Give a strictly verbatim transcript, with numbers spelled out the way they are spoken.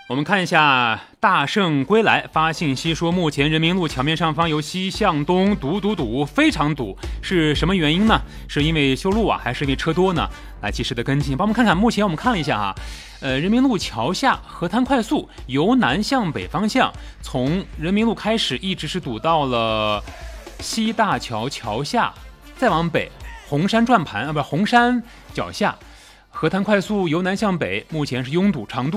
我们看一下大圣归来发信息说，目前人民路桥面上方由西向东堵堵堵，非常堵，是什么原因呢？是因为修路啊，还是因为车多呢？来及时的跟进，帮我们看看。目前我们看了一下啊，呃，人民路桥下河滩快速由南向北方向，从人民路开始一直是堵到了西大桥桥下，再往北红山转盘啊，不是红山脚下。河滩快速由南向北，目前是拥堵长度